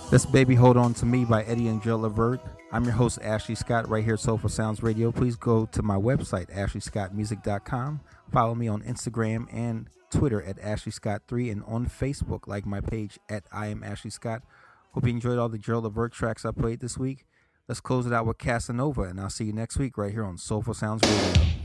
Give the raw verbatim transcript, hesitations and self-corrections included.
This Baby Hold On To Me by Eddie and Joe Levert. I'm your host, Ashley Scott, right here at Soulful Sounds Radio. Please go to my website, ashley scott music dot com. Follow me on Instagram and Twitter at ashley scott three, and on Facebook, like my page at I am Ashley Scott. Hope you enjoyed all the Joe Levert tracks I played this week. Let's close it out with Casanova, and I'll see you next week right here on Soulful Sounds Radio.